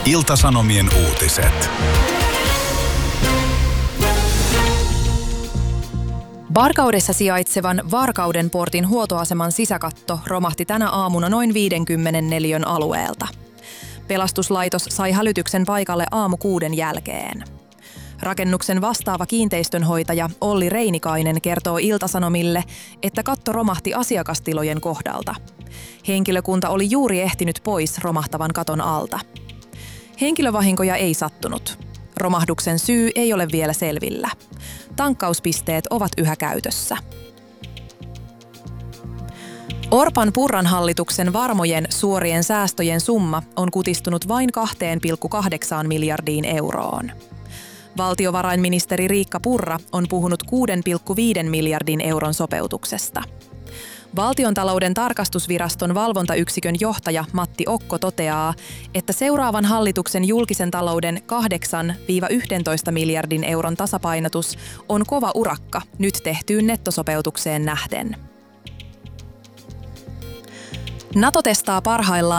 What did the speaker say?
Ilta-Sanomien uutiset. Varkaudessa sijaitsevan Varkaudenportin huoltoaseman sisäkatto romahti tänä aamuna noin 50 neliön alueelta. Pelastuslaitos sai hälytyksen paikalle aamu 6 jälkeen. Rakennuksen vastaava kiinteistönhoitaja Olli Reinikainen kertoo Ilta-Sanomille, että katto romahti asiakastilojen kohdalta. Henkilökunta oli juuri ehtinyt pois romahtavan katon alta. Henkilövahinkoja ei sattunut. Romahduksen syy ei ole vielä selvillä. Tankkauspisteet ovat yhä käytössä. Orpon-Purran hallituksen varmojen suorien säästöjen summa on kutistunut vain 2,8 miljardiin euroon. Valtiovarainministeri Riikka Purra on puhunut 6,5 miljardin euron sopeutuksesta. Valtiontalouden tarkastusviraston valvontayksikön johtaja Matti Okko toteaa, että seuraavan hallituksen julkisen talouden 8-11 miljardin euron tasapainotus on kova urakka nyt tehtyyn nettosopeutukseen nähden. NATO testaa parhaillaan